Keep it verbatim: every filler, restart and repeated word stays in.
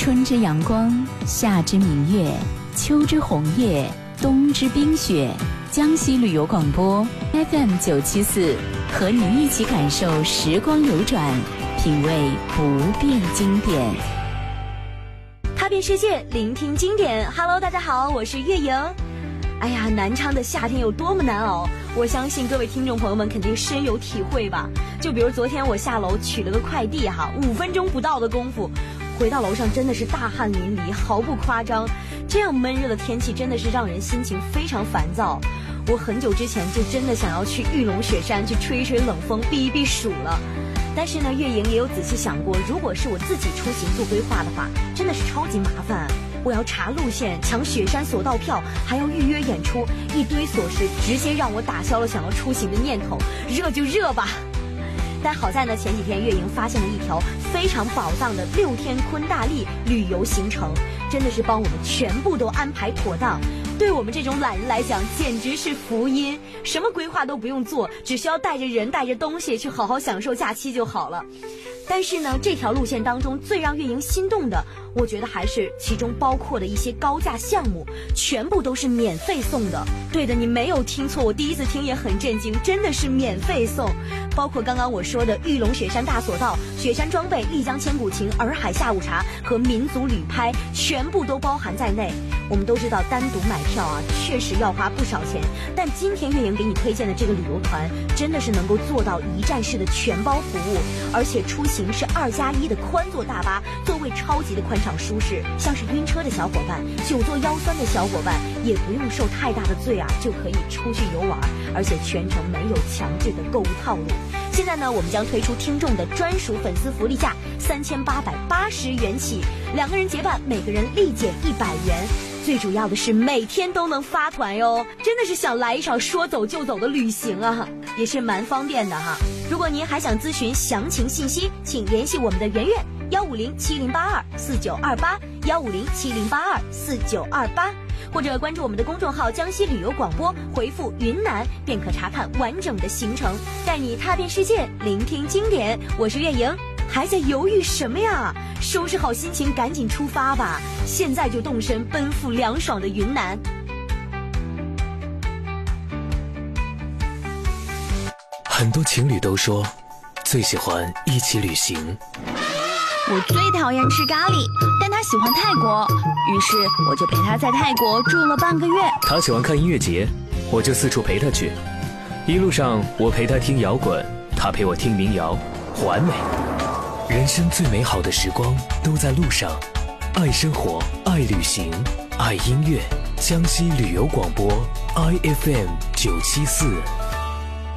春之阳光，夏之明月，秋之红叶，冬之冰雪。江西旅游广播 F M 九七四，和您一起感受时光流转，品味不变经典。 踏遍世界，聆听经典。Hello， 大家好，我是月莹。哎呀，南昌的夏天有多么难熬，我相信各位听众朋友们肯定深有体会吧。就比如昨天我下楼取了个快递哈，五分钟不到的功夫，回到楼上真的是大汗淋漓，毫不夸张。这样闷热的天气真的是让人心情非常烦躁。我很久之前就真的想要去玉龙雪山去吹一吹冷风，避一避暑了。但是呢，月莹也有仔细想过，如果是我自己出行做规划的话，真的是超级麻烦。我要查路线，抢雪山索道票，还要预约演出，一堆琐事直接让我打消了想要出行的念头。热就热吧。但好在呢，前几天月莹发现了一条非常宝藏的六天昆大利旅游行程，真的是帮我们全部都安排妥当。对我们这种懒人来讲，简直是福音，什么规划都不用做，只需要带着人带着东西去好好享受假期就好了。但是呢，这条路线当中最让月莹心动的，我觉得还是其中包括的一些高价项目，全部都是免费送的。对的，你没有听错，我第一次听也很震惊，真的是免费送。包括刚刚我说的玉龙雪山大索道、雪山装备、丽江千古情、洱海下午茶和民族旅拍，全部都包含在内。我们都知道单独买票啊，确实要花不少钱，但今天月莹给你推荐的这个旅游团，真的是能够做到一站式的全包服务，而且出行是二加一的宽座大巴，座位超级的宽敞舒适，像是晕车的小伙伴、久坐腰酸的小伙伴，也不用受太大的罪啊，就可以出去游玩，而且全程没有强制的购物套路。现在呢，我们将推出听众的专属粉丝福利价三千八百八十元起，两个人结伴，每个人立减一百元。最主要的是每天都能发团哟，真的是想来一场说走就走的旅行啊，也是蛮方便的哈。如果您还想咨询详情信息，请联系我们的圆圆幺五零七零八二四九二八幺五零七零八二四九二八，或者关注我们的公众号江西旅游广播，回复云南便可查看完整的行程，带你踏遍世界，聆听经典。我是月莹，还在犹豫什么呀？收拾好心情，赶紧出发吧！现在就动身，奔赴凉爽的云南。 很多情侣都说，最喜欢一起旅行。 我最讨厌吃咖喱，但他喜欢泰国，于是我就陪他在泰国住了半个月。 他喜欢看音乐节，我就四处陪他去。一路上，我陪他听摇滚，他陪我听民谣，完美。人生最美好的时光都在路上，爱生活，爱旅行，爱音乐。江西旅游广播 I F M 九七四。